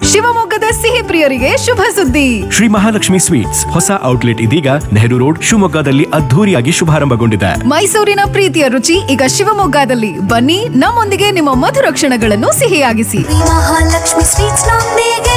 ಶಿವಮೊಗ್ಗದ ಸಿಹಿ ಪ್ರಿಯರಿಗೆ ಶುಭ ಸುದ್ದಿ. ಶ್ರೀ ಮಹಾಲಕ್ಷ್ಮಿ ಸ್ವೀಟ್ಸ್ ಹೊಸ ಔಟ್ಲೆಟ್ ಇದೀಗ ನೆಹರು ರೋಡ್ ಶಿವಮೊಗ್ಗದಲ್ಲಿ ಅದ್ಧೂರಿಯಾಗಿ ಶುಭಾರಂಭಗೊಂಡಿದೆ. ಮೈಸೂರಿನ ಪ್ರೀತಿಯ ರುಚಿ ಈಗ ಶಿವಮೊಗ್ಗದಲ್ಲಿ. ಬನ್ನಿ, ನಮ್ಮೊಂದಿಗೆ ನಿಮ್ಮ ಮಧುರ ಕ್ಷಣಗಳನ್ನು ಸಿಹಿಯಾಗಿಸಿ. ಮಹಾಲಕ್ಷ್ಮಿ ಸ್ವೀಟ್ಸ್ ನೊಂದಿಗೆ.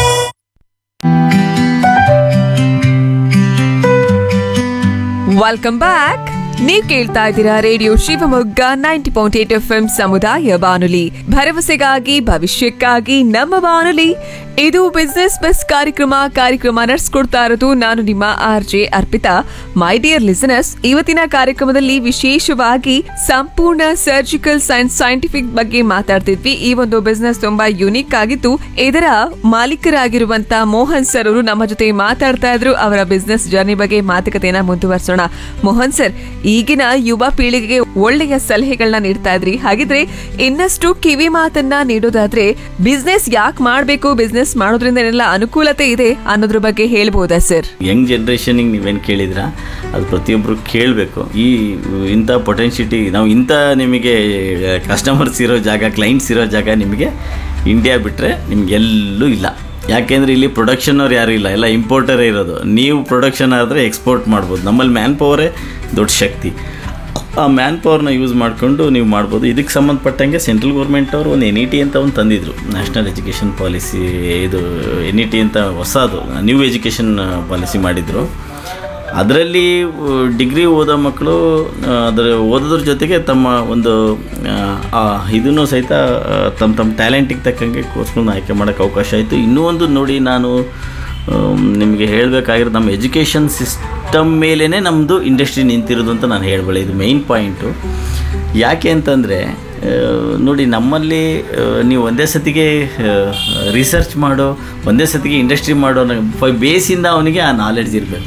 Welcome back. ನೀವ್ ಕೇಳ್ತಾ ಇದ್ದೀರಾ ರೇಡಿಯೋ ಶಿವಮೊಗ್ಗ 90.8 FM ಸಮುದಾಯ ಬಾನುಲಿ, ಭರವಸೆಗಾಗಿ ಭವಿಷ್ಯಕ್ಕಾಗಿ ನಮ್ಮ ಬಾನುಲಿ. ಇದು ಬಿಸ್ನೆಸ್ ಬಸ್ ಕಾರ್ಯಕ್ರಮ ನಡೆಸ್ಕೊಡ್ತಾ ಇರೋದು ನಾನು ನಿಮ್ಮ RJ Arpita. My dear listeners, ಇವತ್ತಿನ ಕಾರ್ಯಕ್ರಮದಲ್ಲಿ ವಿಶೇಷವಾಗಿ ಸಂಪೂರ್ಣ ಸರ್ಜಿಕಲ್ ಸೈಂಟಿಫಿಕ್ ಬಗ್ಗೆ ಮಾತಾಡ್ತಿದ್ವಿ. ಈ ಒಂದು ಬಿಸ್ನೆಸ್ ತುಂಬಾ ಯುನಿಕ್ ಆಗಿತ್ತು. ಇದರ ಮಾಲೀಕರಾಗಿರುವಂತ ಮೋಹನ್ ಸರ್ ಅವರು ನಮ್ಮ ಜೊತೆ ಮಾತಾಡ್ತಾ ಇದ್ರು. ಅವರ ಬಿಸ್ನೆಸ್ ಜರ್ನಿ ಬಗ್ಗೆ ಮಾತುಕತೆಯನ್ನ ಮುಂದುವರ್ಸೋಣ. ಮೋಹನ್ ಸರ್, ಈಗಿನ ಯುವ ಪೀಳಿಗೆಗೆ ಒಳ್ಳೆಯ ಸಲಹೆಗಳನ್ನ ನೀಡ್ತಾ ಇದ್ರಿ. ಹಾಗಿದ್ರೆ ಇನ್ನಷ್ಟು ಕಿವಿ ಮಾತನ್ನ ನೀಡೋದಾದ್ರೆ ಬಿಸ್ನೆಸ್ ಯಾಕೆ ಮಾಡ್ಬೇಕು, ಬಿಸ್ನೆಸ್ ಮಾಡೋದ್ರಿಂದ ಏನೆಲ್ಲ ಅನುಕೂಲತೆ ಇದೆ ಅನ್ನೋದ್ರ ಬಗ್ಗೆ ಹೇಳ್ಬೋದಾ ಸರ್? ಯಂಗ್ ಜನರೇಷನಿಗೆ ನೀವೇನು ಕೇಳಿದ್ರ ಅದು ಪ್ರತಿಯೊಬ್ಬರು ಕೇಳಬೇಕು. ಇಂಥ ಪೊಟೆನ್ಷಿಟಿ ನಾವು ಇಂಥ ನಿಮಗೆ ಕಸ್ಟಮರ್ಸ್ ಇರೋ ಜಾಗ, ಕ್ಲೈಂಟ್ಸ್ ಇರೋ ಜಾಗ ನಿಮಗೆ ಇಂಡಿಯಾ ಬಿಟ್ಟರೆ ನಿಮಗೆಲ್ಲೂ ಇಲ್ಲ. ಯಾಕೆಂದರೆ ಇಲ್ಲಿ ಪ್ರೊಡಕ್ಷನ್ ಅವ್ರು ಯಾರೂ ಇಲ್ಲ, ಎಲ್ಲ ಇಂಪೋರ್ಟರೇ ಇರೋದು. ನೀವು ಪ್ರೊಡಕ್ಷನ್ ಆದರೆ ಎಕ್ಸ್ಪೋರ್ಟ್ ಮಾಡ್ಬೋದು. ನಮ್ಮಲ್ಲಿ ಮ್ಯಾನ್ ಪವರೇ ದೊಡ್ಡ ಶಕ್ತಿ. ಆ ಮ್ಯಾನ್ ಪವರ್ನ ಯೂಸ್ ಮಾಡಿಕೊಂಡು ನೀವು ಮಾಡ್ಬೋದು. ಇದಕ್ಕೆ ಸಂಬಂಧಪಟ್ಟಂಗೆ ಸೆಂಟ್ರಲ್ ಗೌರ್ಮೆಂಟ್ ಅವರು ಒಂದು NET ಅಂತ ಒಂದು ತಂದಿದ್ರು, ನ್ಯಾಷನಲ್ ಎಜುಕೇಷನ್ ಪಾಲಿಸಿ. ಇದು NET ಅಂತ ಹೊಸದು ನ್ಯೂ ಎಜುಕೇಷನ್ ಪಾಲಿಸಿ ಮಾಡಿದರು. ಅದರಲ್ಲಿ ಡಿಗ್ರಿ ಓದೋ ಮಕ್ಕಳು ಅದರ ಓದೋದ್ರ ಜೊತೆಗೆ ತಮ್ಮ ಒಂದು ಇದನ್ನು ಸಹಿತ ತಮ್ಮ ಟ್ಯಾಲೆಂಟಿಗೆ ತಕ್ಕಂಗೆ ಕೋರ್ಸ್ಗಳನ್ನ ಆಯ್ಕೆ ಮಾಡೋಕ್ಕೆ ಅವಕಾಶ ಆಯಿತು. ಇನ್ನೂ ಒಂದು ನೋಡಿ, ನಾನು ನಿಮಗೆ ಹೇಳಬೇಕಾಗಿರೋದು ನಮ್ಮ ಎಜುಕೇಷನ್ ಸಿಸ್ಟಮ್ ಮೇಲೇ ನಮ್ಮದು ಇಂಡಸ್ಟ್ರಿ ನಿಂತಿರೋದು ಅಂತ ನಾನು ಹೇಳಬಲ್ಲೆ. ಇದು ಮೇಯ್ನ್ ಪಾಯಿಂಟು. ಯಾಕೆ ಅಂತಂದರೆ ನೋಡಿ, ನಮ್ಮಲ್ಲಿ ನೀವು ಒಂದೇ ಸತಿಗೆ ರಿಸರ್ಚ್ ಮಾಡೋ, ಒಂದೇ ಸತಿಗೆ ಇಂಡಸ್ಟ್ರಿ ಮಾಡೋ ಬೇಸಿಂದ ಅವನಿಗೆ ಆ ನಾಲೆಡ್ಜ್ ಇರಬೇಕು.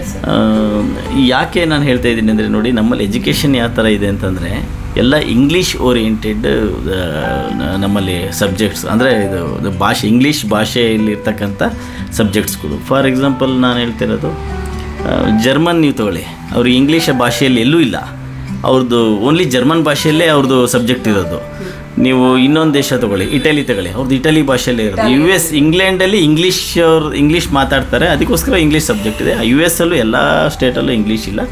ಯಾಕೆ ನಾನು ಹೇಳ್ತಾ ಇದ್ದೀನಿ ಅಂದರೆ ನೋಡಿ, ನಮ್ಮಲ್ಲಿ ಎಜುಕೇಷನ್ ಯಾವ ಥರ ಇದೆ ಅಂತಂದರೆ ಎಲ್ಲ ಇಂಗ್ಲೀಷ್ ಓರಿಯೆಂಟೆಡ್ ನಮ್ಮಲ್ಲಿ ಸಬ್ಜೆಕ್ಟ್ಸ್, ಅಂದರೆ ಇದು ಭಾಷೆ, ಇಂಗ್ಲೀಷ್ ಭಾಷೆಯಲ್ಲಿರ್ತಕ್ಕಂಥ ಸಬ್ಜೆಕ್ಟ್ಸ್ಗಳು. ಫಾರ್ ಎಕ್ಸಾಂಪಲ್ ನಾನು ಹೇಳ್ತಿರೋದು, ಜರ್ಮನ್ ನೀವು ತಗೊಳ್ಳಿ, ಅವ್ರಿಗೆ ಇಂಗ್ಲೀಷ್ ಭಾಷೆಯಲ್ಲಿ ಎಲ್ಲೂ ಇಲ್ಲ, ಅವ್ರದ್ದು ಓನ್ಲಿ ಜರ್ಮನ್ ಭಾಷೆಯಲ್ಲೇ ಅವ್ರದ್ದು ಸಬ್ಜೆಕ್ಟ್ ಇರೋದು. ನೀವು ಇನ್ನೊಂದು ದೇಶ ತಗೊಳ್ಳಿ, ಇಟಲಿ ತಗೊಳ್ಳಿ, ಅವ್ರದ್ದು ಇಟಲಿ ಭಾಷೆಯಲ್ಲೇ ಇರೋದು. US ಇಂಗ್ಲೆಂಡಲ್ಲಿ ಇಂಗ್ಲೀಷ್ ಮಾತಾಡ್ತಾರೆ, ಅದಕ್ಕೋಸ್ಕರ ಇಂಗ್ಲೀಷ್ ಸಬ್ಜೆಕ್ಟ್ ಇದೆ. US ಅಲ್ಲೂ ಎಲ್ಲ ಸ್ಟೇಟಲ್ಲೂ ಇಂಗ್ಲೀಷ್ ಇಲ್ಲ,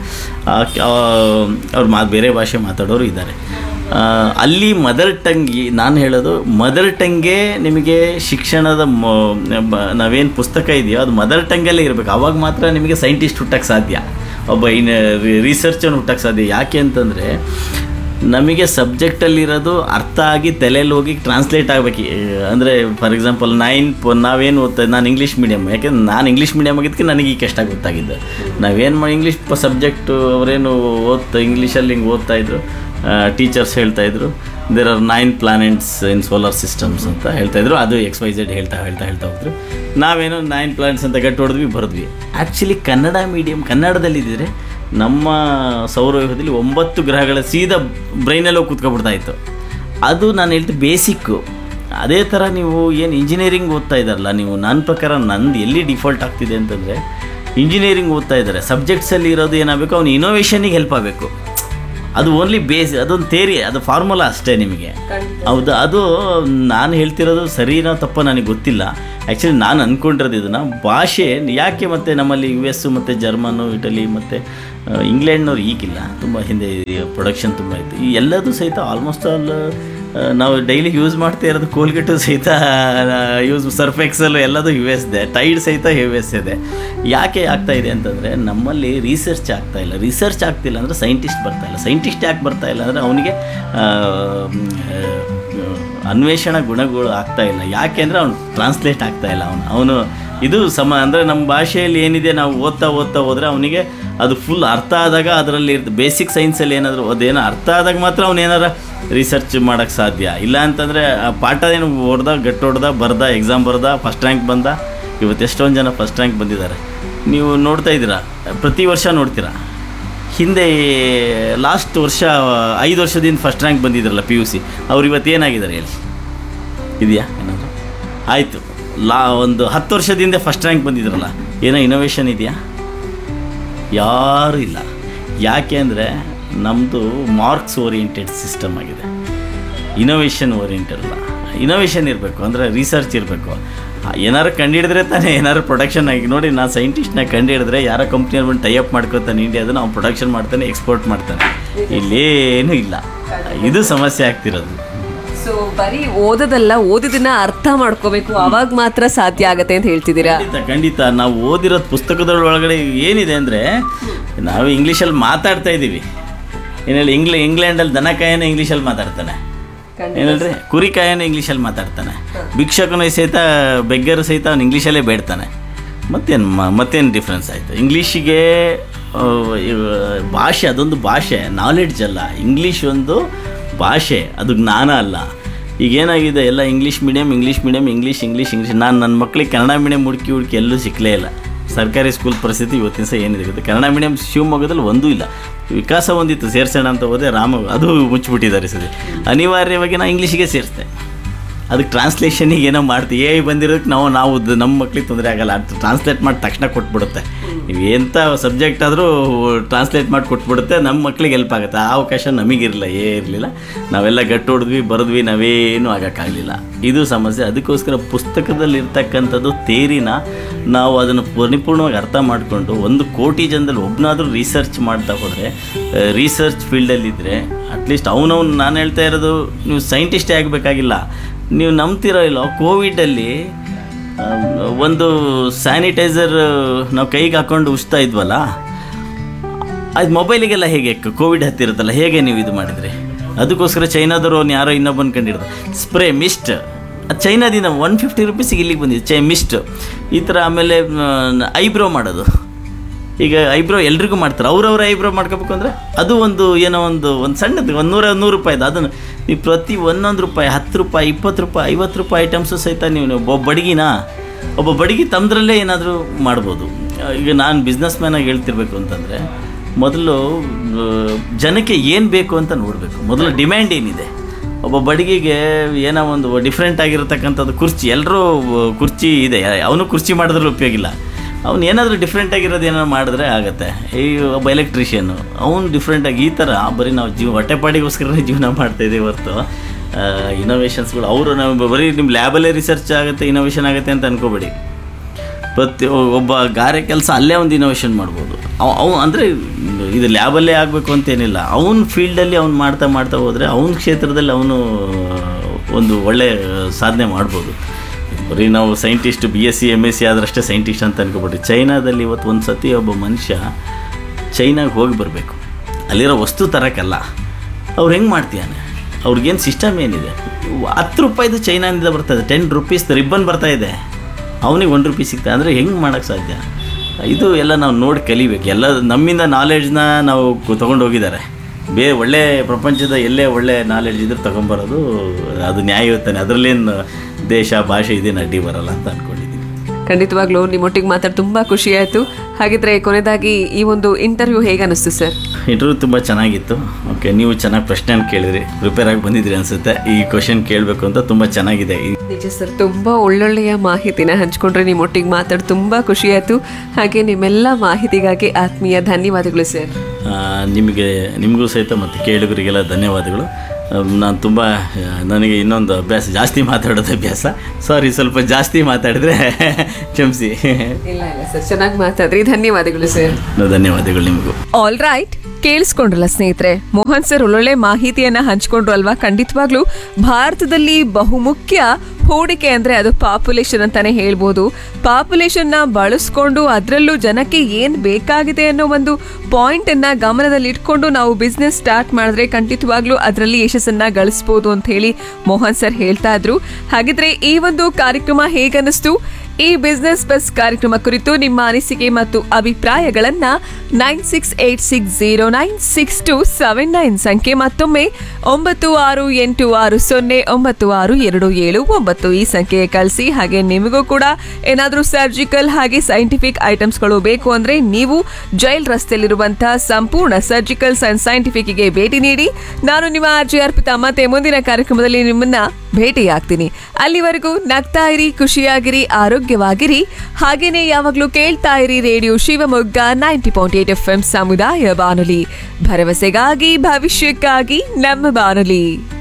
ಅವ್ರು ಬೇರೆ ಭಾಷೆ ಮಾತಾಡೋರು ಇದ್ದಾರೆ. ಅಲ್ಲಿ ಮದರ್ ಟಂಗ್, ನಾನು ಹೇಳೋದು ಮದರ್ ಟಂಗೇ ನಿಮಗೆ ಶಿಕ್ಷಣದ ನಾವೇನು ಪುಸ್ತಕ ಇದೆಯೋ ಅದು ಮದರ್ ಟಂಗಲ್ಲೇ ಇರಬೇಕು. ಆವಾಗ ಮಾತ್ರ ನಿಮಗೆ ಸೈಂಟಿಸ್ಟ್ ಹುಟ್ಟಕ್ಕೆ ಸಾಧ್ಯ, ಒಬ್ಬ ರಿಸರ್ಚನ್ನು ಹುಟ್ಟಕ್ಕೆ ಸಾಧ್ಯ. ಯಾಕೆ ಅಂತಂದರೆ ನಮಗೆ ಸಬ್ಜೆಕ್ಟಲ್ಲಿರೋದು ಅರ್ಥ ಆಗಿ ತಲೆಯಲ್ಲಿ ಹೋಗಿ ಟ್ರಾನ್ಸ್ಲೇಟ್ ಆಗಬೇಕು. ಅಂದರೆ ಫಾರ್ ಎಕ್ಸಾಂಪಲ್ ನಾವೇನು ಓದ್ತಾ, ನಾನು ಇಂಗ್ಲೀಷ್ ಮೀಡಿಯಮ್, ಯಾಕೆಂದ್ರೆ ನಾನು ಇಂಗ್ಲೀಷ್ ಮೀಡಿಯಮ್ ಆಗಿದ್ದಕ್ಕೆ ನನಗೆ ಈಗ ಕಷ್ಟ ಗೊತ್ತಾಗಿದ್ದು. ನಾವೇನು ಇಂಗ್ಲೀಷ್ ಸಬ್ಜೆಕ್ಟು ಅವರೇನು ಇಂಗ್ಲೀಷಲ್ಲಿ ಹಿಂಗೆ ಓದ್ತಾಯಿದ್ರು, ಟೀಚರ್ಸ್ ಹೇಳ್ತಾಯಿದ್ರು, there are 9 planets in solar systems ಅಂತ ಹೇಳ್ತಾಯಿದ್ರು. ಅದು XYZ ಹೇಳ್ತಾ ಹೋದ್ರು. ನಾವೇನೋ 9 ಪ್ಲಾನೆಟ್ಸ್ ಅಂತ ಗಟ್ಟಿ ಹೊಡೆದ್ವಿ, ಬರೆದ್ವಿ. ಆ್ಯಕ್ಚುಲಿ ಕನ್ನಡ ಮೀಡಿಯಮ್, ಕನ್ನಡದಲ್ಲಿದ್ದರೆ ನಮ್ಮ ಸೌರವ್ಯೂಹದಲ್ಲಿ 9 ಗ್ರಹಗಳ ಸೀದಾ ಬ್ರೈನಲ್ಲಿ ಹೋಗಿ ಕೂತ್ಕೊಬಿಡ್ತಾಯಿತ್ತು. ಅದು ನಾನು ಹೇಳ್ತೀನಿ ಬೇಸಿಕ್ಕು. ಅದೇ ಥರ ನೀವು ಏನು ಇಂಜಿನಿಯರಿಂಗ್ ಓದ್ತಾ ಇದ್ದಾರಲ್ಲ, ನೀವು ನನ್ನ ಪ್ರಕಾರ ನಂದು ಎಲ್ಲಿ ಡಿಫಾಲ್ಟ್ ಆಗ್ತಿದೆ ಅಂತಂದರೆ, ಇಂಜಿನಿಯರಿಂಗ್ ಓದ್ತಾ ಇದ್ದಾರೆ, ಸಬ್ಜೆಕ್ಟ್ಸಲ್ಲಿ ಇರೋದು ಏನಾಗಬೇಕು, ಅವನು ಇನೋವೇಷನಿಗೆ ಹೆಲ್ಪ್ ಆಗಬೇಕು. ಅದು ಓನ್ಲಿ ಬೇಸ್, ಅದೊಂದು ಥೇರಿ, ಅದು ಫಾರ್ಮುಲಾ ಅಷ್ಟೇ ನಿಮಗೆ. ಹೌದು, ಅದು ನಾನು ಹೇಳ್ತಿರೋದು ಸರಿನೋ ತಪ್ಪೋ ನನಗೆ ಗೊತ್ತಿಲ್ಲ. ಆ್ಯಕ್ಚುಲಿ ನಾನು ಅಂದ್ಕೊಂಡಿರೋದು ಇದನ್ನು ಭಾಷೆ ಯಾಕೆ. ಮತ್ತು ನಮ್ಮಲ್ಲಿ US ಮತ್ತು ಜರ್ಮನು, ಇಟಲಿ ಮತ್ತು ಇಂಗ್ಲೆಂಡ್ನವ್ರು ಈಗಿಲ್ಲ, ತುಂಬ ಹಿಂದೆ ಪ್ರೊಡಕ್ಷನ್ ತುಂಬ ಇತ್ತು. ಈ ಎಲ್ಲದೂ ಸಹಿತ ಆಲ್ಮೋಸ್ಟ್ ಆಲ್ ನಾವು ಡೈಲಿ ಯೂಸ್ ಮಾಡ್ತಾ ಇರೋದು ಕೋಲ್ಗೇಟು ಸಹಿತ ಸರ್ಫ್ ಎಕ್ಸೆಲ್ ಎಲ್ಲದು US ಇದೆ, ಟೈಡ್ ಸಹಿತ US ಇದೆ. ಯಾಕೆ ಆಗ್ತಾಯಿದೆ ಅಂತಂದರೆ ನಮ್ಮಲ್ಲಿ ರಿಸರ್ಚ್ ಆಗ್ತಿಲ್ಲ ಅಂದರೆ ಸೈಂಟಿಸ್ಟ್ ಬರ್ತಾಯಿಲ್ಲ. ಸೈಂಟಿಸ್ಟ್ ಯಾಕೆ ಬರ್ತಾಯಿಲ್ಲ ಅಂದರೆ ಅವನಿಗೆ ಅನ್ವೇಷಣಾ ಗುಣಗಳು ಆಗ್ತಾಯಿಲ್ಲ. ಯಾಕೆ ಅಂದರೆ ಅವ್ನು ಟ್ರಾನ್ಸ್ಲೇಟ್ ಆಗ್ತಾಯಿಲ್ಲ. ಅವನು ಇದು ಅಂದರೆ ನಮ್ಮ ಭಾಷೆಯಲ್ಲಿ ಏನಿದೆ ನಾವು ಓದ್ತಾ ಹೋದರೆ ಅವನಿಗೆ ಅದು ಫುಲ್ ಅರ್ಥ ಆದಾಗ, ಅದರಲ್ಲಿ ಬೇಸಿಕ್ ಸೈನ್ಸಲ್ಲಿ ಏನಾದರೂ ಅದೇನೋ ಅರ್ಥ ಆದಾಗ ಮಾತ್ರ ಅವನು ಏನಾರ ರಿಸರ್ಚ್ ಮಾಡೋಕ್ಕೆ ಸಾಧ್ಯ. ಇಲ್ಲ ಅಂತಂದರೆ ಪಾಠ ಏನು ಗಟ್ಟೊಡ್ದ ಬರ್ದ, ಎಕ್ಸಾಮ್ ಬರ್ದ, ಫಸ್ಟ್ ರ್ಯಾಂಕ್ ಬಂದ. ಇವತ್ತು ಎಷ್ಟೊಂದು ಜನ ಫಸ್ಟ್ ರ್ಯಾಂಕ್ ಬಂದಿದ್ದಾರೆ, ನೀವು ನೋಡ್ತಾ ಇದ್ದೀರಾ, ಪ್ರತಿ ವರ್ಷ ನೋಡ್ತೀರಾ. ಹಿಂದೆ ಲಾಸ್ಟ್ ವರ್ಷ 5 ವರ್ಷದಿಂದ ಫಸ್ಟ್ ರ್ಯಾಂಕ್ ಬಂದಿದ್ರಲ್ಲ PUC, ಅವ್ರು ಇವತ್ತು ಏನಾಗಿದ್ದಾರೆ ಹೇಳಿ, ಇದೆಯಾ ಏನಾದರೂ? ಆಯಿತು, ಒಂದು 10 ವರ್ಷದಿಂದ ಫಸ್ಟ್ ರ್ಯಾಂಕ್ ಬಂದಿದ್ರಲ್ಲ, ಏನೋ ಇನೋವೇಷನ್ ಇದೆಯಾ? ಯಾರೂ ಇಲ್ಲ. ಯಾಕೆ ಅಂದರೆ ನಮ್ಮದು ಮಾರ್ಕ್ಸ್ ಓರಿಯೆಂಟೆಡ್ ಸಿಸ್ಟಮ್ ಆಗಿದೆ, ಇನೋವೇಷನ್ ಓರಿಯೆಂಟೆಡ್ ಅಲ್ಲ. ಇನೋವೇಷನ್ ಇರಬೇಕು, ಅಂದರೆ ರಿಸರ್ಚ್ ಇರಬೇಕು. ಏನಾರು ಕಂಡುಹಿಡಿದ್ರೆ ತಾನೇ ಏನಾರು ಪ್ರೊಡಕ್ಷನ್ ಆಗಿ. ನೋಡಿ, ನಾನು ಸೈಂಟಿಸ್ಟ್ನ ಕಂಡುಹಿಡಿದ್ರೆ ಯಾರೋ ಕಂಪ್ನಿಯವ್ರು ಬಂದು ಟೈಅಪ್ ಮಾಡ್ಕೊತಾನೆ ಇಂಡಿಯಾದನ್ನು, ಅವ್ನು ಪ್ರೊಡಕ್ಷನ್ ಮಾಡ್ತಾನೆ, ಎಕ್ಸ್ಪೋರ್ಟ್ ಮಾಡ್ತಾನೆ. ಇಲ್ಲೇನೂ ಇಲ್ಲ. ಇದು ಸಮಸ್ಯೆ ಆಗ್ತಿರೋದು. ಸೊ ಬರೀ ಓದೋದಲ್ಲ, ಓದಿದನ್ನ ಅರ್ಥ ಮಾಡ್ಕೋಬೇಕು, ಅವಾಗ ಮಾತ್ರ ಸಾಧ್ಯ ಆಗತ್ತೆ ಅಂತ ಹೇಳ್ತಿದ್ದೀರಾ? ಖಂಡಿತ. ನಾವು ಓದಿರೋದು ಪುಸ್ತಕದೊಳಗಡೆ ಏನಿದೆ ಅಂದರೆ, ನಾವು ಇಂಗ್ಲೀಷಲ್ಲಿ ಮಾತಾಡ್ತಾ ಇದ್ದೀವಿ. ಏನೇಳಿ, ಇಂಗ್ಲೆಂಡಲ್ಲಿ ದನಕಾಯನ ಇಂಗ್ಲೀಷಲ್ಲಿ ಮಾತಾಡ್ತಾನೆ, ಏನಲ್ರಿ, ಕುರಿಕಾಯನ ಇಂಗ್ಲೀಷಲ್ಲಿ ಮಾತಾಡ್ತಾನೆ. ಭಿಕ್ಷಕನು ಸಹಿತ, ಬೆಗ್ಗರು ಸಹಿತ ಅವ್ನು ಇಂಗ್ಲೀಷಲ್ಲೇ ಬೇಡ್ತಾನೆ. ಮತ್ತೇನು ಡಿಫ್ರೆನ್ಸ್ ಆಯಿತು? ಇಂಗ್ಲೀಷಿಗೆ ಭಾಷೆ, ಅದೊಂದು ಭಾಷೆ, ನಾಲೆಡ್ಜ್ ಅಲ್ಲ. ಇಂಗ್ಲೀಷ್ ಒಂದು ಭಾಷೆ, ಅದು ಜ್ಞಾನ ಅಲ್ಲ. ಈಗೇನಾಗಿದೆ, ಎಲ್ಲ ಇಂಗ್ಲೀಷ್ ಮೀಡಿಯಮ್. ನಾನು ನನ್ನ ಮಕ್ಕಳಿಗೆ ಕನ್ನಡ ಮೀಡಿಯಮ್ ಹುಡುಕಿ ಎಲ್ಲೂ ಸಿಕ್ಕಲೇ ಇಲ್ಲ. ಸರ್ಕಾರಿ ಸ್ಕೂಲ್ ಪರಿಸ್ಥಿತಿ ಇವತ್ತಿನ ಸಹ ಏನಿದೆ ಗೊತ್ತಾ? ಕನ್ನಡ ಮೀಡಿಯಮ್ ಶಿವಮೊಗ್ಗದಲ್ಲಿ ಒಂದೂ ಇಲ್ಲ. ವಿಕಾಸ ಒಂದಿತ್ತು, ಸೇರ್ಸೋಣ ಅಂತ ಹೋದೆ, ಅದು ಮುಚ್ಚಿಬಿಟ್ಟಿದ್ದಾರೆ ಸರಿ. ಅನಿವಾರ್ಯವಾಗಿ ನಾನು ಇಂಗ್ಲೀಷಿಗೆ ಸೇರಿಸ್ದೆ. ಅದಕ್ಕೆ ಟ್ರಾನ್ಸ್ಲೇಷನಿಗೆ ಏನೋ ಮಾಡ್ತೀವಿ. ಬಂದಿರೋದಕ್ಕೆ ನಾವು ನಮ್ಮ ಮಕ್ಳಿಗೆ ತೊಂದರೆ ಆಗೋಲ್ಲ. ಅದು ಟ್ರಾನ್ಸ್ಲೇಟ್ ಮಾಡಿ ತಕ್ಷಣ ಕೊಟ್ಬಿಡುತ್ತೆ. ನೀವು ಎಂಥ ಸಬ್ಜೆಕ್ಟ್ ಆದರೂ ಟ್ರಾನ್ಸ್ಲೇಟ್ ಮಾಡಿ ಕೊಟ್ಬಿಡುತ್ತೆ. ನಮ್ಮ ಮಕ್ಳಿಗೆ ಹೆಲ್ಪ್ ಆಗುತ್ತೆ. ಆ ಅವಕಾಶ ನಮಗಿರಲಿಲ್ಲ, ಇರಲಿಲ್ಲ. ನಾವೆಲ್ಲ ಗಟ್ಟು ಹೊಡೆದ್ವಿ, ಬರೆದ್ವಿ, ನಾವೇನೂ ಆಗೋಕ್ಕಾಗಲಿಲ್ಲ. ಇದು ಸಮಸ್ಯೆ. ಅದಕ್ಕೋಸ್ಕರ ಪುಸ್ತಕದಲ್ಲಿರ್ತಕ್ಕಂಥದ್ದು ಥೇರಿನ ನಾವು ಅದನ್ನು ಪರಿಪೂರ್ಣವಾಗಿ ಅರ್ಥ ಮಾಡಿಕೊಂಡು 1 ಕೋಟಿ ಜನದಲ್ಲಿ ಒಬ್ಬನಾದರೂ ರಿಸರ್ಚ್ ಮಾಡ್ತಾ ಹೋದರೆ, ರಿಸರ್ಚ್ ಫೀಲ್ಡಲ್ಲಿದ್ದರೆ ಅಟ್ಲೀಸ್ಟ್ ನಾನು ಹೇಳ್ತಾ ಇರೋದು, ನೀವು ಸೈಂಟಿಸ್ಟೇ ಆಗಬೇಕಾಗಿಲ್ಲ. ನೀವು ನಂಬ್ತಿರೋ ಇಲ್ಲ, ಕೋವಿಡಲ್ಲಿ ಒಂದು ಸ್ಯಾನಿಟೈಸರ್ ನಾವು ಕೈಗೆ ಹಾಕ್ಕೊಂಡು ಉಜ್ತಾ ಇದ್ವಲ್ಲ, ಅದು ಮೊಬೈಲಿಗೆಲ್ಲ ಹೇಗೆ ಕೋವಿಡ್ ಹತ್ತಿರುತ್ತಲ್ಲ, ಹೇಗೆ ನೀವು ಇದು ಮಾಡಿದ್ರಿ? ಅದಕ್ಕೋಸ್ಕರ ಚೈನಾದವರು ಯಾರೋ ಇನ್ನೊಬ್ಬನ ಕಂಡಿಡ್ದು ಸ್ಪ್ರೇ ಮಿಸ್ಟ್, ಅದು ಚೈನಾದಿಂದ 150 ರೂಪೀಸಿಗೆ ಇಲ್ಲಿಗೆ ಬಂದಿದೆ ಮಿಸ್ಟ್. ಈ ಥರ. ಆಮೇಲೆ ಐಬ್ರೋ ಮಾಡೋದು, ಈಗ ಐಬ್ರೋ ಎಲ್ರಿಗೂ ಮಾಡ್ತಾರೆ. ಅವ್ರವ್ರ ಐಬ್ರೋ ಮಾಡ್ಕೋಬೇಕು ಅಂದರೆ ಅದು ಒಂದು ಸಣ್ಣದು $100 ರೂಪಾಯಿದು. ಅದನ್ನು ನೀವು ಪ್ರತಿ ₹1 ₹10 ₹20 ₹50 ಐಟಮ್ಸು ಸಹಿತ ನೀವು ಒಬ್ಬ ಬಡಗಿ ತಮ್ಮದ್ರಲ್ಲೇ ಏನಾದರೂ ಮಾಡ್ಬೋದು. ಈಗ ನಾನು ಬಿಸ್ನೆಸ್ ಮ್ಯಾನಾಗಿ ಹೇಳ್ತಿರ್ಬೇಕು ಅಂತಂದರೆ, ಮೊದಲು ಜನಕ್ಕೆ ಏನು ಬೇಕು ಅಂತ ನೋಡಬೇಕು. ಮೊದಲು ಡಿಮ್ಯಾಂಡ್ ಏನಿದೆ. ಒಬ್ಬ ಬಡಗಿಗೆ ಏನೋ ಒಂದು ಡಿಫ್ರೆಂಟ್ ಆಗಿರತಕ್ಕಂಥದ್ದು ಕುರ್ಚಿ, ಎಲ್ಲರೂ ಕುರ್ಚಿ ಇದೆ, ಅವನು ಕುರ್ಚಿ ಮಾಡಿದ್ರೂ ಉಪಯೋಗಿಲ್ಲ. ಅವ್ನು ಏನಾದರೂ ಡಿಫ್ರೆಂಟಾಗಿರೋದು ಏನಾದ್ರು ಮಾಡಿದ್ರೆ ಆಗುತ್ತೆ. ಈ ಒಬ್ಬ ಎಲೆಕ್ಟ್ರಿಷಿಯನ್ನು ಅವ್ನು ಡಿಫ್ರೆಂಟಾಗಿ ಈ ಥರ ಬರೀ ನಾವು ಹೊಟ್ಟೆಪಾಡಿಗೋಸ್ಕರನೇ ಜೀವನ ಮಾಡ್ತಾಯಿದ್ದೀವಿ ಹೊರತು ಇನೋವೇಷನ್ಸ್ಗಳು ನಾವು ಬರೀ ನಿಮ್ಮ ಲ್ಯಾಬಲ್ಲೇ ರಿಸರ್ಚ್ ಆಗುತ್ತೆ, ಇನೋವೇಷನ್ ಆಗುತ್ತೆ ಅಂತ ಅನ್ಕೋಬೇಡಿ. ಒಬ್ಬ ಗಾರೆ ಕೆಲಸ ಅಲ್ಲೇ ಒಂದು ಇನೋವೇಷನ್ ಮಾಡ್ಬೋದು. ಅಂದರೆ ಇದು ಲ್ಯಾಬಲ್ಲೇ ಆಗಬೇಕು ಅಂತೇನಿಲ್ಲ. ಅವನ ಫೀಲ್ಡಲ್ಲಿ ಅವ್ನು ಮಾಡ್ತಾ ಹೋದರೆ ಅವನ ಕ್ಷೇತ್ರದಲ್ಲಿ ಅವನು ಒಂದು ಒಳ್ಳೆಯ ಸಾಧನೆ ಮಾಡ್ಬೋದು. ಬರೀ ನಾವು ಸೈಂಟಿಸ್ಟ್ BSc MSc ಆದ್ರಷ್ಟೇ ಸೈಂಟಿಸ್ಟ್ ಅಂತ ಅನ್ಕೋಬಿಟ್ರಿ. ಚೈನಾದಲ್ಲಿ ಇವತ್ತು ಒಂದು ಸತಿ ಒಬ್ಬ ಮನುಷ್ಯ ಚೈನಾಗೆ ಹೋಗಿ ಬರಬೇಕು, ಅಲ್ಲಿರೋ ವಸ್ತು ತರೋಕ್ಕಲ್ಲ. ಅವ್ರು ಹೆಂಗೆ ಮಾಡ್ತೀಯಾನೆ? ಅವ್ರಿಗೇನು ಸಿಸ್ಟಮ್ ಏನಿದೆ? ₹10 ಚೈನಾದಿಂದ ಬರ್ತದೆ, ₹10 ರಿಬ್ಬನ್ ಬರ್ತಾಯಿದೆ, ಅವನಿಗೆ ₹1 ಸಿಗ್ತದೆ. ಅಂದರೆ ಹೆಂಗೆ ಮಾಡೋಕ್ಕೆ ಸಾಧ್ಯ? ಇದು ಎಲ್ಲ ನಾವು ನೋಡಿ ಕಲಿಬೇಕು. ಎಲ್ಲ ನಮ್ಮಿಂದ ನಾಲೆಡ್ಜ್ನ ನಾವು ತೊಗೊಂಡೋಗಿದ್ದಾರೆ. ಒಳ್ಳೆ ಪ್ರಪಂಚದ ಎಲ್ಲೇ ಒಳ್ಳೆ ನಾಲೆಡ್ಜ್ ಇದ್ರೆ ತೊಗೊಂಬರೋದು ಅದು ನ್ಯಾಯಯುತನೇ. ಅದರಲ್ಲೇನು ದೇಶ ಭಾಷೆ ಇದೇನು ಅಡ್ಡಿ ಬರಲ್ಲ ಅಂತ ಅಂದ್ಕೊಂಡಿದ್ದೀನಿ. ಖಂಡಿತವಾಗ್ಲೂ ನಿಮ್ಮೊಟ್ಟಿಗೆ ಮಾತಾಡಿ ತುಂಬ ಖುಷಿ ಆಯಿತು. ಹಾಗಿದ್ರೆ ಕೊನೆಯದಾಗಿ ಈ ಒಂದು ಇಂಟರ್ವ್ಯೂ ಹೇಗೆ ಅನಿಸ್ತು ಸರ್? ಇಂಟರ್ವ್ಯೂ ತುಂಬ ಚೆನ್ನಾಗಿತ್ತು. ಓಕೆ, ನೀವು ಚೆನ್ನಾಗಿ ಪ್ರಶ್ನೆ ಕೇಳಿದ್ರಿ, ಪ್ರಿಪೇರ್ ಆಗಿ ಬಂದಿದ್ರಿ ಅನಿಸುತ್ತೆ. ಈ ಕ್ವಶನ್ ಕೇಳಬೇಕು ಅಂತ ತುಂಬ ಚೆನ್ನಾಗಿದೆ. ನಿಜ ಸರ್, ತುಂಬ ಒಳ್ಳೊಳ್ಳೆಯ ಮಾಹಿತಿನ ಹಂಚ್ಕೊಂಡ್ರೆ ನಿಮ್ಮೊಟ್ಟಿಗೆ ಮಾತಾಡಿ ತುಂಬ ಖುಷಿ ಆಯಿತು. ಹಾಗೆ ನಿಮ್ಮೆಲ್ಲ ಮಾಹಿತಿಗಾಗಿ ಆತ್ಮೀಯ ಧನ್ಯವಾದಗಳು ಸರ್. ನಿಮಗೂ ಸಹಿತ ಮತ್ತು ಕೇಳುಗರಿಗೆಲ್ಲ ಧನ್ಯವಾದಗಳು. ನನಗೆ ಇನ್ನೊಂದು ಅಭ್ಯಾಸ, ಜಾಸ್ತಿ ಮಾತಾಡೋದು ಅಭ್ಯಾಸ. ಸಾರಿ, ಸ್ವಲ್ಪ ಜಾಸ್ತಿ ಮಾತಾಡಿದ್ರೆ ಕ್ಷಮಿಸಿ. ಇಲ್ಲ ಸರ್, ಚೆನ್ನಾಗಿ ಮಾತಾಡ್ರಿ. ಧನ್ಯವಾದಗಳು ಸರ್. ಧನ್ಯವಾದಗಳು ನಿಮಗೂ. ಆಲ್ ರೈಟ್, ಕೇಳಿಸ್ಕೊಂಡ್ರಲ್ಲ ಸ್ನೇಹಿತರೆ, ಮೋಹನ್ ಸರ್ ಒಳ್ಳೊಳ್ಳೆ ಮಾಹಿತಿಯನ್ನ ಹಂಚ್ಕೊಂಡ್ರು ಅಲ್ವಾ? ಖಂಡಿತವಾಗ್ಲೂ ಭಾರತದಲ್ಲಿ ಬಹುಮುಖ್ಯ ಹೂಡಿಕೆ ಅಂದ್ರೆ ಅದು ಪಾಪ್ಯುಲೇಷನ್ ಅಂತಾನೆ ಹೇಳ್ಬೋದು. ಪಾಪ್ಯುಲೇಷನ್ನ ಬಳಸ್ಕೊಂಡು ಅದರಲ್ಲೂ ಜನಕ್ಕೆ ಏನ್ ಬೇಕಾಗಿದೆ ಅನ್ನೋ ಒಂದು ಪಾಯಿಂಟ್ ಅನ್ನ ಗಮನದಲ್ಲಿ ಇಟ್ಕೊಂಡು ನಾವು ಬಿಸ್ನೆಸ್ ಸ್ಟಾರ್ಟ್ ಮಾಡಿದ್ರೆ ಖಂಡಿತವಾಗ್ಲೂ ಅದರಲ್ಲಿ ಯಶಸ್ಸನ್ನ ಗಳಿಸಬಹುದು ಅಂತ ಹೇಳಿ ಮೋಹನ್ ಸರ್ ಹೇಳ್ತಾ ಇದ್ರು. ಹಾಗಿದ್ರೆ ಈ ಒಂದು ಕಾರ್ಯಕ್ರಮ ಹೇಗನ್ನಿಸ್ತು? ಈ ಬಿಸ್ನೆಸ್ ಬಸ್ ಕಾರ್ಯಕ್ರಮ ಕುರಿತು ನಿಮ್ಮ ಅನಿಸಿಕೆ ಮತ್ತು ಅಭಿಪ್ರಾಯಗಳನ್ನ 9686096279 ಸಂಖ್ಯೆ ಮತ್ತೊಮ್ಮೆ 9686096279 ಈ ಸಂಖ್ಯೆಗೆ ಕಳಿಸಿ. ಹಾಗೆ ನಿಮಗೂ ಕೂಡ ಏನಾದರೂ ಸರ್ಜಿಕಲ್ ಹಾಗೆ ಸೈಂಟಿಫಿಕ್ ಐಟಮ್ಸ್ಗಳು ಬೇಕು ಅಂದ್ರೆ ನೀವು ಜೈಲ್ ರಸ್ತೆಯಲ್ಲಿರುವಂತಹ ಸಂಪೂರ್ಣ ಸರ್ಜಿಕಲ್ ಅಂಡ್ ಸೈಂಟಿಫಿಕ್ಗೆ ಭೇಟಿ ನೀಡಿ. ನಾನು ನಿಮ್ಮ RJ ಅರ್ಪಿತಾ ಮತ್ತೆ ಮುಂದಿನ ಕಾರ್ಯಕ್ರಮದಲ್ಲಿ ನಿಮ್ಮನ್ನ ಭೇಟಿಯಾಗ್ತೀನಿ. ಅಲ್ಲಿವರೆಗೂ ನಗ್ತಾ ಇರಿ, ಖುಷಿಯಾಗಿರಿ, ಆರೋಗ್ಯವಾಗಿರಿ. ಹಾಗೇನೆ ಯಾವಾಗ್ಲೂ ಕೇಳ್ತಾ ಇರಿ ರೇಡಿಯೋ ಶಿವಮೊಗ್ಗ 90.8 FM ಸಮುದಾಯ ಬಾನುಲಿ, ಭರವಸೆಗಾಗಿ ಭವಿಷ್ಯಕ್ಕಾಗಿ ನಮ್ಮ ಬಾನುಲಿ.